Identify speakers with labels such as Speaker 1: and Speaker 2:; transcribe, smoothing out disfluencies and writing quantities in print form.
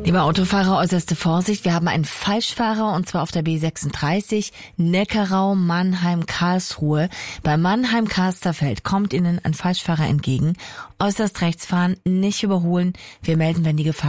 Speaker 1: Lieber Autofahrer, äußerste Vorsicht. Wir haben einen Falschfahrer und zwar auf der B36 Neckarau Mannheim-Karlsruhe. Bei Mannheim-Kasterfeld kommt Ihnen ein Falschfahrer entgegen. Äußerst rechts fahren, nicht überholen. Wir melden, wenn die Gefahr